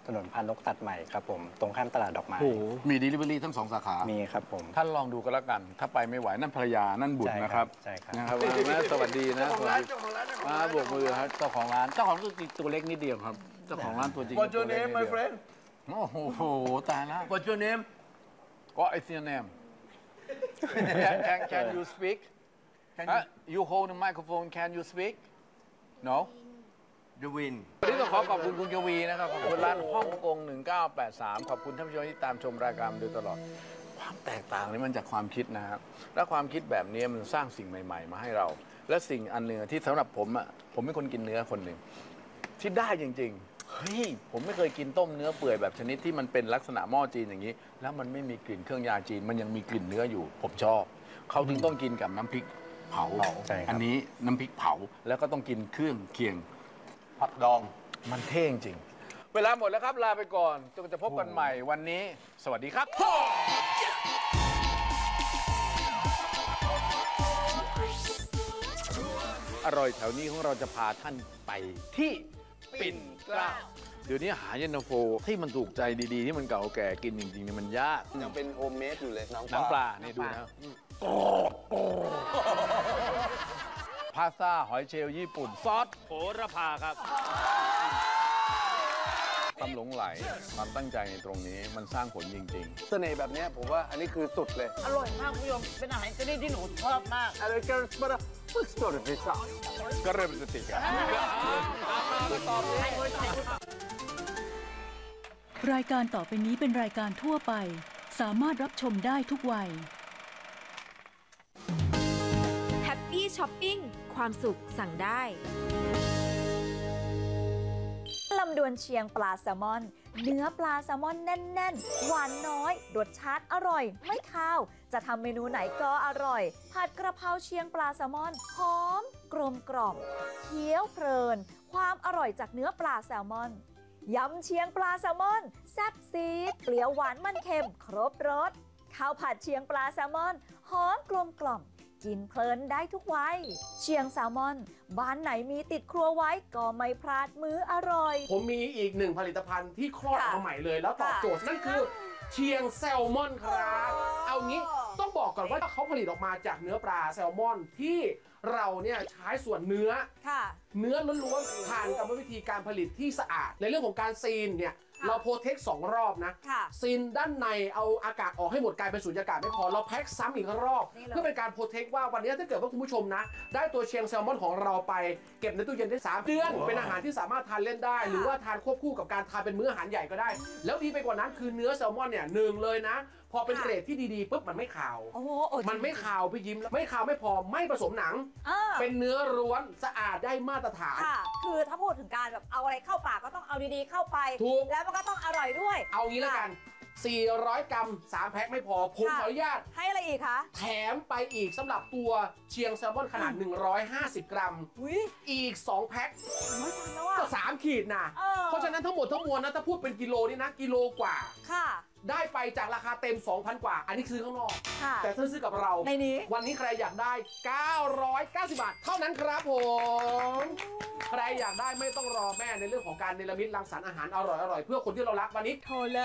ถนนพานนกตัดใหม่ครับผมตรงข้ามตลาดดอกไม้มี Delivery ทั้ง2 สาขามีครับผมท่านลองดูก็แล้วกัน ถ้าไปไม่ไหวนั่นภรรยา นั่นบุตรนะครับใช่ครับนะครับสวัสดีนะสวัสดีมาบวกมือครับเจ้าของร้าน เจ้าของตัวจริงตัวเล็กนิดเดียวครับ เจ้าของร้านตัวจริง What's your name my friend โอ้โห ตายแล้ว What's your name ก็ไอเซียน Can you speak You hold the microphone Can you speak No The Win วันนี้ต้องขอขอบคุณคุณกวีนะครับ ขอบคุณร้านฮ่องกง1983 ขอบคุณท่านผู้ชมที่ตามชมรายการมาโดยตลอด ความแตกต่างนี่มันจากความคิดนะครับ และความคิดแบบนี้มันสร้างสิ่งใหม่ๆ มาให้เรา และสิ่งอันหนึ่งที่สำหรับผมอ่ะ ผมเป็นคนกินเนื้อคนหนึ่ง ที่ได้จริงๆ เฮ้ย ผมไม่เคยกินต้มเนื้อเปื่อยแบบชนิดที่มันเป็นลักษณะหม้อจีนอย่างนี้ แล้วมันไม่มีกลิ่นเครื่องยาจีน มันยังมีกลิ่นเนื้ออยู่ ผมชอบ เขาถึงต้องกินกับน้ำพริกเผาใช่ครับอันนี้น้ำพริกเผา แล้วก็ต้องกินเครื่องเคียงผักดองมันเท่จริง เวลาหมดแล้วครับ ลาไปก่อนจนจะพบกันใหม่วันนี้ สวัสดีครับ อร่อยแถวนี้ของเราจะพาท่านไปที่ปิ่นเกล้าเดี๋ยวนี้หาเย็นตาโฟที่มันถูกใจดีๆ ที่มันเก่าแก่กินจริงๆเนี่ยมันยากยังเป็นโฮมเมดอยู่เลยหนังปลานี่ดูนะพาสต้าหอยเชลล์ญี่ปุ่น ซอสโหระพาครับความหลงไหลความตั้งใจในตรงนี้มันสร้างผลจริงเสน่ห์แบบนี้ผมว่าอันนี้คือสุดเลยอร่อยมากคุณผู้ชม เป็นอาหารชนิดที่หนูชอบมากอะไรกันมาดฟุตสโตร์ดิซ่าๆ ก็เริ่มจะติดกันรายการต่อไปนี้เป็นรายการทั่วไปสามารถรับชมได้ทุกวัยแฮปปี้ช้อปปิ้งความสุขสั่งได้ลำดวนเชียงปลาแซลมอน เนื้อปลาแซลมอนแน่นๆ หวานน้อย รสชาติอร่อย ไม่คาว จะทำเมนูไหนก็อร่อย ผัดกระเพราเชียงปลาแซลมอน หอม กลมกล่อม เคี้ยวเพลิน ความอร่อยจากเนื้อปลาแซลมอน ยำเชียงปลาแซลมอน แซ่บซีดเปรี้ยวหวานมันเค็ม ครบรส ข้าวผัดเชียงปลาแซลมอน หอมกลมกล่อม กินเพลินได้ทุกวัย เชียงแซลมอน บ้านไหนมีติดครัวไว้ก็ไม่พลาดมื้ออร่อยผมมีอีกหนึ่งผลิตภัณฑ์ที่คลอดออกมาใหม่เลย แล้วตอบโจทย์นั่นคือเชียงแซลมอนครับ เอางี้ต้องบอกก่อนว่าเขาผลิตออกมาจากเนื้อปลาแซลมอนที่เราเนี่ยใช้ส่วนเนื้อค่ะเนื้อล้วนๆผ่านกรรมวิธีการผลิตที่สะอาด ในเรื่องของการซีนเนี่ยเราโปรเทค2 รอบนะค่ะซีนด้านในเอาอากาศออกให้หมดกลายเป็นสูญญากาศไม่พอเราแพ็คซ้ำอีกรอบนี่เลยเพื่อเป็นการโปรเทคว่าวันนี้ถ้าเกิดว่าคุณผู้ชมนะ ได้ตัวเชียงแซลมอนของเราไปเก็บในตู้เย็นได้3 เดือน เป็นอาหารที่สามารถทานเล่นได้ หรือว่าทานควบคู่กับการทานเป็นมื้ออาหารใหญ่ก็ได้ แล้วดีไปกว่านั้นคือเนื้อแซลมอนเนี่ยหนึ่งเลยนะ พอเป็นเกรดที่ดีๆปุ๊บมันไม่ขาวโอ้โหอดมันไม่ขาวพี่ยิ้มไม่ขาวไม่พอไม่ผสมหนัง เป็นเนื้อล้วนสะอาดได้มาตรฐานค่ะ คือถ้าพูดถึงการแบบเอาอะไรเข้าปากก็ต้องเอาดีๆเข้าไปถูกแล้วมันก็ต้องอร่อยด้วยเอางี้แล้วกัน 400 กรัม 3 แพ็คไม่พอ ผมขออนุญาตให้อะไรอีกคะแถมไปอีกสำหรับตัวเชียงแซลมอนขนาด 150 กรัมอุ้ยอีก 2 แพ็คไม่ทันแล้วอ่ะก็ 3 ขีดนะ เพราะฉะนั้นทั้งหมดทั้งมวลนะ ถ้าพูดเป็นกิโลนี่นะ กิโลกว่าค่ะได้ไปจากราคาเต็ม 2,000 กว่า อันนี้ซื้อข้างนอกค่ะแต่ถ้าซื้อกับเราในนี้วันนี้ใครอยากได้ 990 บาท เท่านั้นครับผม ใครอยากได้ไม่ต้องรอแม่ในเรื่องของการเนรมิตรังสรรค์อาหารอร่อยๆ เพื่อคนที่เรารักวันนี้โทรเลย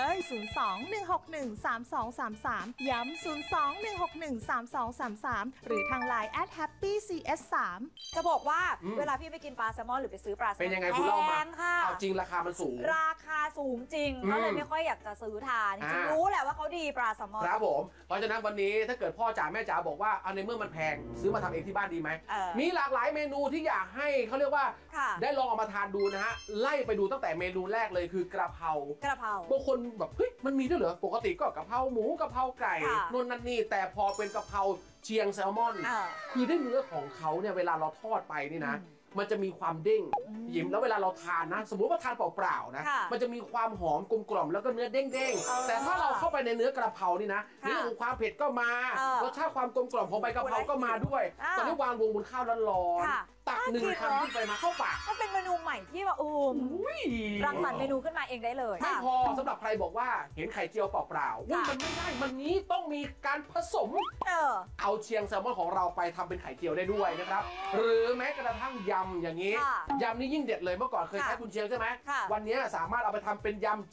02-161-3233 ย้ำ 02-161-3233 หรือทาง Line @happycs3 จะบอกว่าอืมเวลาพี่ไปกินปลาแซลมอนหรือไปซื้อปลาแซลมอนเป็นยังไงคุณเล่ามาแพงค่ะเอาจริงราคามันสูงราคาสูงจริงอืมก็เลยไม่ค่อยอยากจะซื้อทานจริงอ่าๆรู้แหละว่าเขาดีปลาแซลมอนครับผม เพราะฉะนั้นวันนี้ถ้าเกิดพ่อจ๋าแม่จ๋าบอกว่าเอาในเมื่อมันแพงซื้อมาทำเองที่บ้านดีไหม มีหลากหลายเมนูที่อยากให้เขาเรียกว่าค่ะได้ลองเอามาทานดูนะฮะ ไล่ไปดูตั้งแต่เมนูแรกเลยคือกระเพรากระเพราบางคนแบบเฮ้ยมันมีด้วยเหรอ ปกติก็กะเพราหมูกะเพราไก่ค่ะนนนั่นนี่แต่พอเป็นกะเพราเชียงแซลมอน คือได้เนื้อของเขาเนี่ยเวลาเราทอดไปนี่นะ มันจะมีความเด้งยิ้มแล้วเวลาเราทานนะ สมมุติว่าทานเปล่าๆนะค่ะมันจะมีความหอมกลมกล่อมแล้วก็เนื้อเด้งๆแต่ถ้าเราเข้าไปในเนื้อกระเพรานี่นะค่ะเรื่องของความเผ็ดก็มา รสชาติความกลมกล่อมของใบกะเพราก็มาด้วยอ่าตอนนี้วางวงบนข้าวร้อนค่ะๆตักหนึ่งน่ากินคำขึ้นไปมาเข้าปากก็เป็นเมนูใหม่ที่แบบรังสรรค์เมนูขึ้นมาเองได้เลยไม่พอสำหรับใครบอกว่าเห็นไข่เจียวเปล่าๆอุ๊ยมันไม่ได้มันนี้ต้องมีการผสม เอาเชียงแซลมอนของเราไปทำเป็นไข่เจียวได้ด้วยนะครับ หรือแม้กระทั่งยำอย่างนี้ค่ะยำนี่ยิ่งเด็ดเลยเมื่อก่อนเคยใช้คุณเชียงใช่ไหมค่ะวันนี้สามารถเอาไปทำเป็นยำ